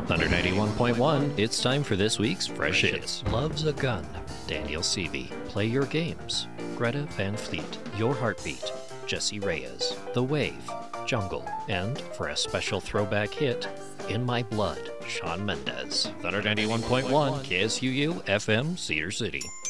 Thunder 91.1, it's time for this week's Fresh Hits. Loves a Gun, Daniel Seavey. Play Your Games, Greta Van Fleet. Your Heartbeat, Jesse Reyes. The Wave, Jungle. And for a special throwback hit, In My Blood, Shawn Mendes. Thunder 91.1, KSUU FM, Cedar City.